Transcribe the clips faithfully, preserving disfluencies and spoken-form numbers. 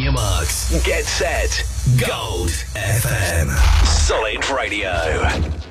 your marks. Get set. Gold F M. Solid Radio.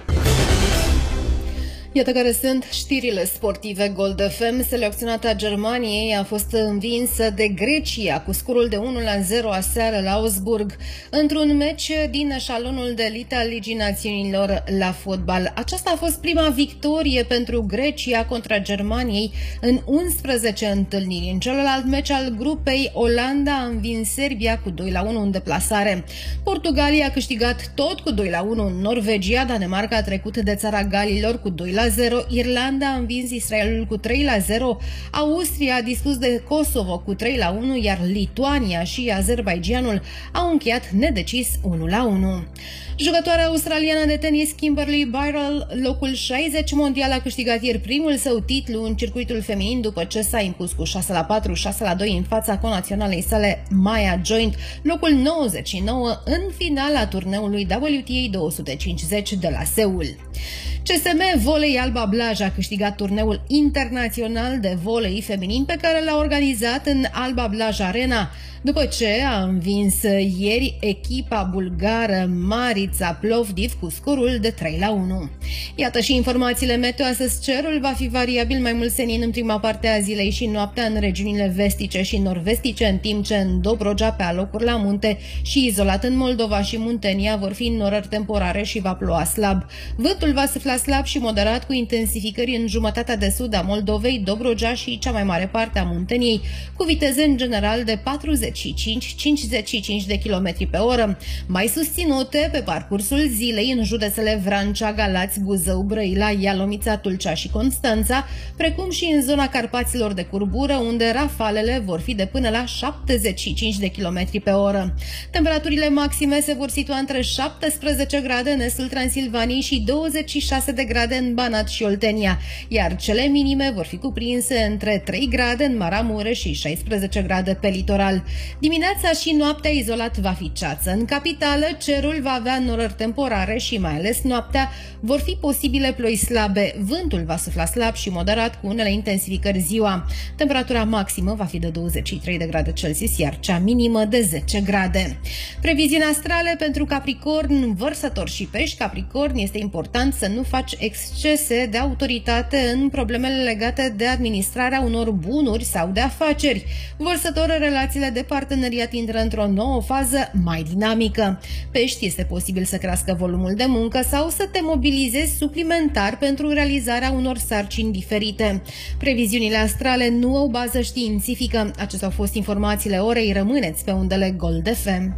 Iată care sunt știrile sportive. Gold F M. Selecționata Germaniei a fost învinsă de Grecia cu scorul de unu la zero aseară la Augsburg într-un meci din eșalonul de elită al Ligii Națiunilor la fotbal. Aceasta a fost prima victorie pentru Grecia contra Germaniei în unsprezece întâlniri. În celălalt meci al grupei, Olanda a învins Serbia cu doi la unu în deplasare. Portugalia a câștigat tot cu doi la unu în Norvegia, Danemarca a trecut de țara Galilor cu doi la zero, Irlanda a învins Israelul cu trei la zero, Austria a dispus de Kosovo cu trei la unu, iar Lituania și Azerbaidjanul au încheiat nedecis unu la unu. Jucătoarea australiană de tenis Kimberly Birrell, locul șaizeci mondial, a câștigat ieri primul său titlu în circuitul feminin după ce s-a impus cu șase la patru, șase la doi în fața conaționalei sale Maya Joint, locul nouăzeci și nouă în finala turneului W T A două sute cincizeci de la Seul. C S M Volei Alba Blaj a câștigat turneul internațional de volei feminin pe care l-a organizat în Alba Blaj Arena, după ce a învins ieri echipa bulgară Marița Plovdiv cu scorul de trei la unu. Iată și informațiile meteo. Astăzi cerul va fi variabil, mai mult senin în prima parte a zilei și noaptea în regiunile vestice și nord-vestice, în timp ce în Dobrogea, pe alocuri la munte și izolat în Moldova și Muntenia vor fi norări temporare și va ploua slab. Vântul va sufla slab și moderat cu intensificări în jumătatea de sud a Moldovei, Dobrogea și cea mai mare parte a Munteniei, cu viteze în general de patruzeci și cinci - cincizeci și cinci de kilometri pe oră, mai susținute pe parcursul zilei în județele Vrancea, Galați, Buzău, Brăila, Ialomița, Tulcea și Constanța, precum și în zona Carpaților de curbură, unde rafalele vor fi de până la șaptezeci și cinci de kilometri pe oră. Temperaturile maxime se vor situa între șaptesprezece grade în estul Transilvaniei și douăzeci și șase de grade în Banat și Oltenia, iar cele minime vor fi cuprinse între trei grade în Maramureș și șaisprezece grade pe litoral. Dimineața și noaptea izolat va fi ceață. În capitală, cerul va avea norări temporare și mai ales noaptea vor fi posibile ploi slabe. Vântul va sufla slab și moderat cu unele intensificări ziua. Temperatura maximă va fi de douăzeci și trei de grade Celsius, iar cea minimă de zece grade. Previziuni astrale pentru Capricorn, Vărsător și Pești. Capricorn, este important să nu faci excese de autoritate în problemele legate de administrarea unor bunuri sau de afaceri. Vărsător, relațiile de parteneriat intră într-o nouă fază mai dinamică. Pești, este posibil să crească volumul de muncă sau să te mobilizezi suplimentar pentru realizarea unor sarcini diferite. Previziunile astrale nu au bază științifică. Acestea au fost informațiile orei. Rămâneți pe undele Gold F M.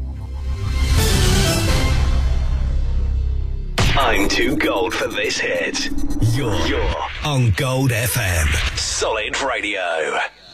I'm too gold for this hit. You're, you're on Gold F M. Solid Radio.